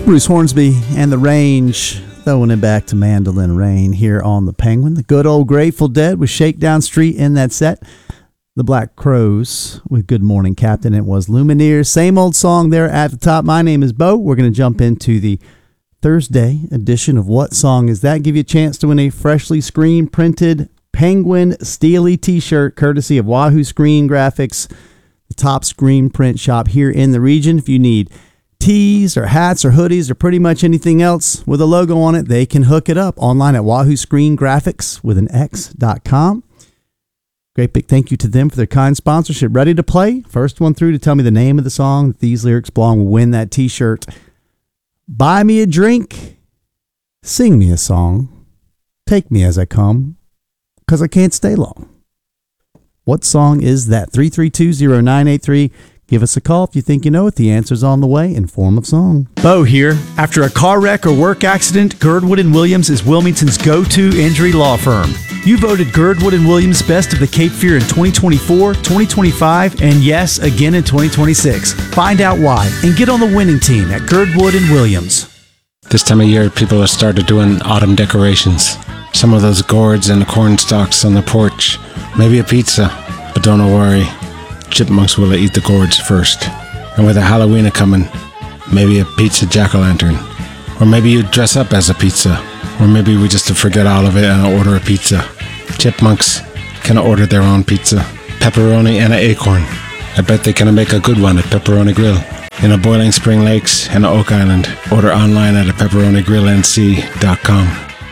Bruce Hornsby and the Range throwing it back to Mandolin Rain here on the Penguin. The good old Grateful Dead with Shakedown Street in that set. The Black Crowes with Good Morning Captain. It was Lumineers. Same old song there at the top. My name is Bo. We're going to jump into the Thursday edition of What Song Is That? Give you a chance to win a freshly screen printed Penguin Steely t-shirt courtesy of Wahoo Screen Graphics, the top screen print shop here in the region. If you need tees or hats or hoodies or pretty much anything else with a logo on it, they can hook it up online at Wahoo Screen Graphics with an X.com. Great big thank you to them for their kind sponsorship. Ready to play? First one through to tell me the name of the song that these lyrics belong will win that t-shirt. Buy me a drink, sing me a song, take me as I come, 'cause I can't stay long. What song is that? 3320983. Give us a call if you think you know it. The answer's on the way in form of song. Bo here. After a car wreck or work accident, Girdwood & Williams is Wilmington's go-to injury law firm. You voted Girdwood & Williams Best of the Cape Fear in 2024, 2025, and yes, again in 2026. Find out why and get on the winning team at Girdwood & Williams. This time of year, people have started doing autumn decorations. Some of those gourds and the corn stalks on the porch. Maybe a pizza, but don't worry. Chipmunks will eat the gourds first. And with a Halloween coming, maybe a pizza jack-o'-lantern. Or maybe you dress up as a pizza. Or maybe we just forget all of it and order a pizza. Chipmunks can order their own pizza. Pepperoni and an acorn. I bet they can make a good one at Pepperoni Grill. In a Boiling Spring Lakes and Oak Island. Order online at pepperonigrillnc.com.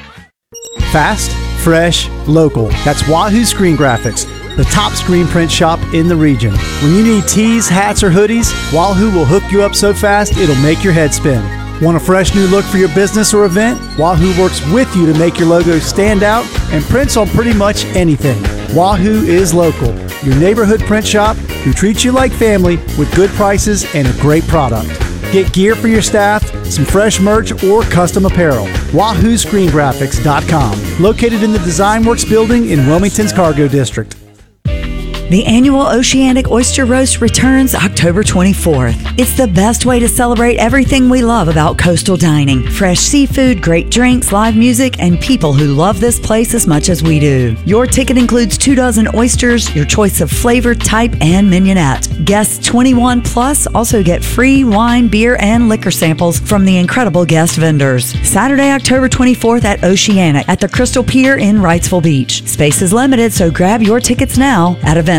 Fast, fresh, local. That's Wahoo Screen Graphics, the top screen print shop in the region. When you need tees, hats, or hoodies, Wahoo will hook you up so fast it'll make your head spin. Want a fresh new look for your business or event? Wahoo works with you to make your logo stand out and prints on pretty much anything. Wahoo is local, your neighborhood print shop who treats you like family with good prices and a great product. Get gear for your staff, some fresh merch, or custom apparel. WahooScreenGraphics.com. Located in the DesignWorks building in Wilmington's Cargo District. The annual Oceanic Oyster Roast returns October 24th. It's the best way to celebrate everything we love about coastal dining. Fresh seafood, great drinks, live music, and people who love this place as much as we do. Your ticket includes 2 dozen oysters, your choice of flavor, type, and mignonette. Guests 21 plus also get free wine, beer, and liquor samples from the incredible guest vendors. Saturday, October 24th at Oceanic at the Crystal Pier in Wrightsville Beach. Space is limited, so grab your tickets now at Eventbrite.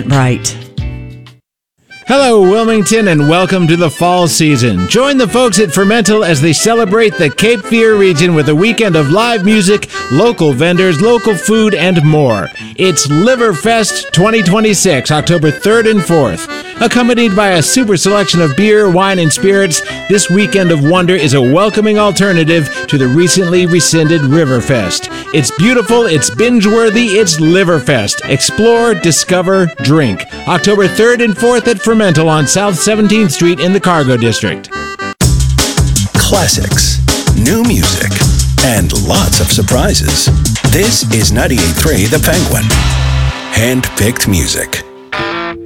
Hello, Wilmington, and welcome to the fall season. Join the folks at Fermental as they celebrate the Cape Fear region with a weekend of live music, local vendors, local food, and more. It's Liverfest 2026, October 3rd and 4th. Accompanied by a super selection of beer, wine, and spirits, this weekend of wonder is a welcoming alternative to the recently rescinded Riverfest. It's beautiful, it's binge-worthy, it's Liverfest. Explore, discover, drink. October 3rd and 4th at Fermental on South 17th Street in the Cargo District. Classics, new music, and lots of surprises. This is 98.3 The Penguin. Hand-picked music.